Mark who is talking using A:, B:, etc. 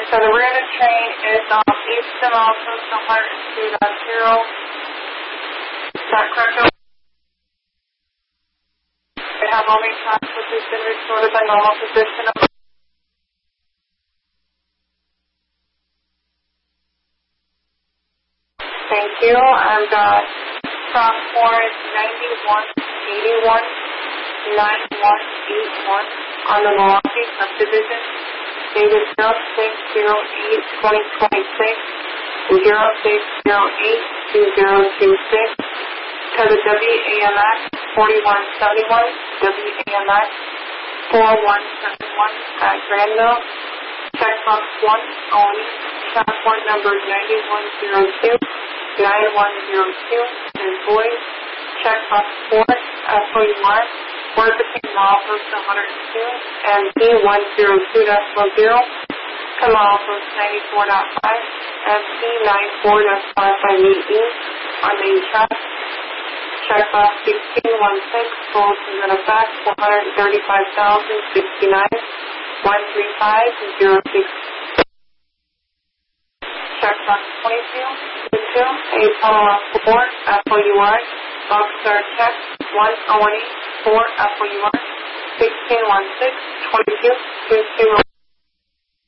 A: so the rear of the train is off Easton, also 102.0. Is that correct? We have all main traffic which has been restored to the normal position. Thank you. I've got stop forward 9181 9181 on the Milwaukee subdivision. Dated 0608-2026, 0608-2026, to the WAMX 4171, WAMX 4171 at Granville. Checkbox 1, Oni, passport number 9102, 9102, and void. Checkbox 4, FOUR, word between mile post 102 and P102.0, Kamal post 94.5, SP94.558E on main track. Checkbox 1616, full is in effect, 135,069, 135.06. Checkbox 22, 8 Panama 4, FOUR, Boxer check, 1 Oni, 4 FOUR, 1616, 22, 20.